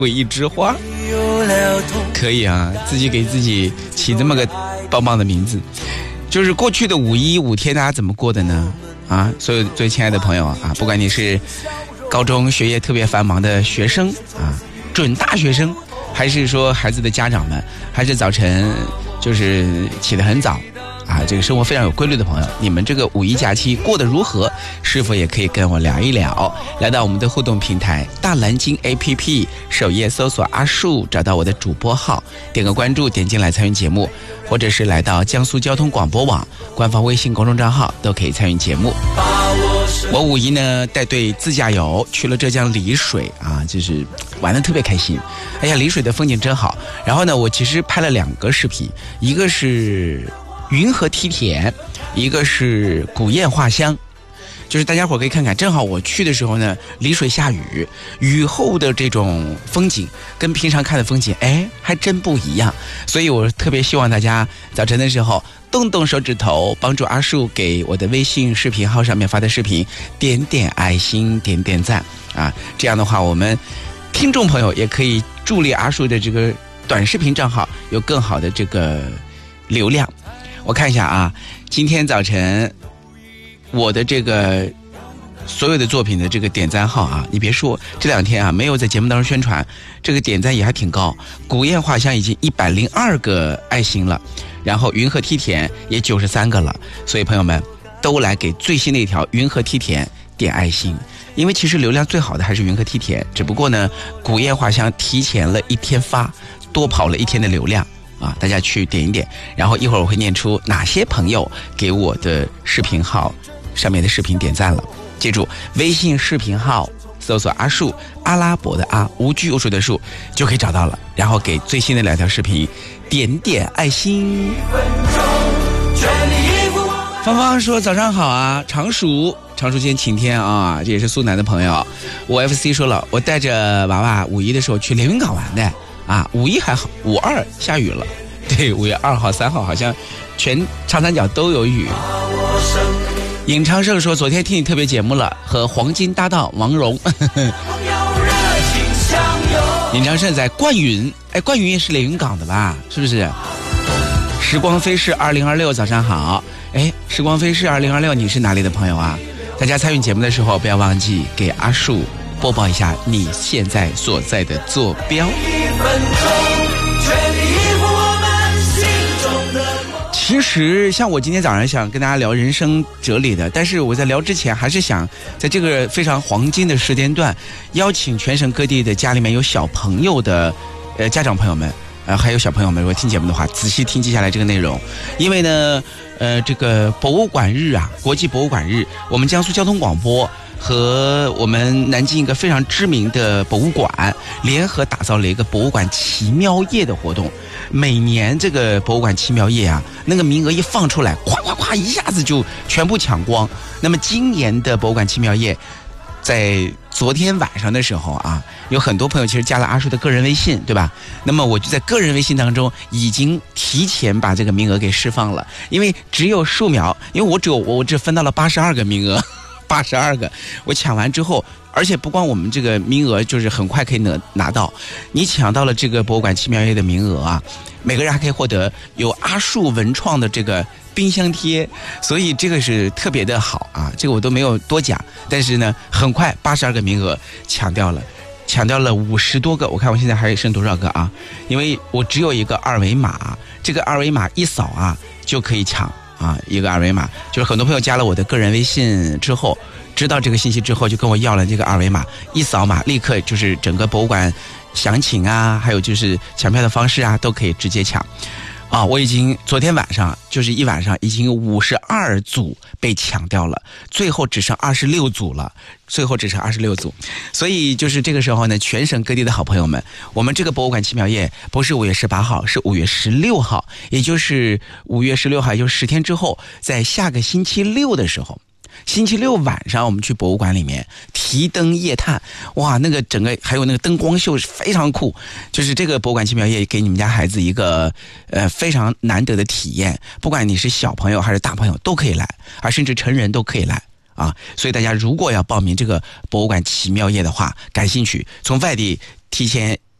为一枝花。可以啊，自己给自己起这么个棒棒的名字。就是过去的5·1、5天大家怎么过的呢？啊，所有最亲爱的朋友啊，不管你是高中学业特别繁忙的学生啊，准大学生，还是说孩子的家长们，还是早晨就是起得很早啊，这个生活非常有规律的朋友，你们这个5·1假期过得如何？是否也可以跟我聊一聊？来到我们的互动平台大蓝鲸 APP 首页搜索阿树，找到我的主播号，点个关注，点进来参与节目，或者是来到江苏交通广播网官方微信公众账号都可以参与节目。我5·1呢带队自驾游去了浙江丽水啊，就是玩得特别开心。哎呀，丽水的风景真好。然后呢，我其实拍了2个视频，一个是云河梯田，一个是古堰画乡。就是大家伙可以看看，正好我去的时候呢，丽水下雨，雨后的这种风景跟平常看的风景，哎，还真不一样。所以我特别希望大家早晨的时候动动手指头，帮助阿树给我的微信视频号上面发的视频点点爱心，点点赞啊。这样的话，我们听众朋友也可以助力阿树的这个短视频账号有更好的这个流量。我看一下啊，今天早晨我的这个所有的作品的这个点赞号啊，你别说这2天啊没有在节目当中宣传，这个点赞也还挺高。古堰画乡已经102个爱心了，然后云河梯田也93个了，所以朋友们都来给最新的一条云河梯田点爱心。因为其实流量最好的还是云河梯田，只不过呢古堰画乡提前了1天发，多跑了1天的流量啊，大家去点一点，然后一会儿我会念出哪些朋友给我的视频号上面的视频点赞了。记住，微信视频号搜索阿树，阿拉伯的阿，无拘无束的树，就可以找到了，然后给最新的2条视频点点爱心。芳芳说早上好啊，常熟今天晴天啊，这也是苏南的朋友。我 FC 说了，我带着娃娃5·1的时候去连云港玩的啊，5·1还好，5·2下雨了。对，5月2号、3号好像全长三角都有雨。尹昌盛说，昨天听你特别节目了，和黄金搭档王蓉。尹昌盛在灌云，哎，灌云也是连云港的吧？是不是？时光飞逝2026，早上好。哎，时光飞逝2026，你是哪里的朋友啊？大家参与节目的时候，不要忘记给阿树播报一下你现在所在的坐标。其实像我今天早上想跟大家聊人生哲理的，但是我在聊之前还是想在这个非常黄金的时间段，邀请全省各地的家里面有小朋友的家长朋友们，还有小朋友们，如果听节目的话，仔细听接下来这个内容。因为呢这个博物馆日啊，国际博物馆日，我们江苏交通广播和我们南京一个非常知名的博物馆联合打造了一个博物馆奇妙夜的活动。每年这个博物馆奇妙夜啊，那个名额一放出来，咵咵咵一下子就全部抢光。那么今年的博物馆奇妙夜在昨天晚上的时候啊，有很多朋友其实加了阿树的个人微信，对吧？那么我就在个人微信当中已经提前把这个名额给释放了，因为只有数秒，因为我只分到了82个名额，82个，我抢完之后，而且不光我们这个名额就是很快可以拿到，你抢到了这个博物馆奇妙夜的名额啊，每个人还可以获得有阿树文创的这个冰箱贴，所以这个是特别的好啊，这个我都没有多讲，但是呢很快82个名额抢掉了50多个，我看我现在还剩多少个啊？因为我只有一个二维码，这个二维码一扫啊就可以抢啊，一个二维码，就是很多朋友加了我的个人微信之后，知道这个信息之后就跟我要了这个二维码，一扫码立刻就是整个博物馆详情啊，还有就是抢票的方式啊都可以直接抢啊。我已经昨天晚上就是一晚上已经有52组被抢掉了，最后只剩26组了，所以就是这个时候呢，全省各地的好朋友们，我们这个博物馆奇妙夜不是5月18号，是5月16号，也就是5月16号，也就是10天之后，在下个星期六的时候，星期六晚上我们去博物馆里面提灯夜探，哇，那个整个还有那个灯光秀非常酷，就是这个博物馆奇妙夜给你们家孩子一个非常难得的体验，不管你是小朋友还是大朋友都可以来，而甚至成人都可以来啊。所以大家如果要报名这个博物馆奇妙夜的话，感兴趣，从外地提前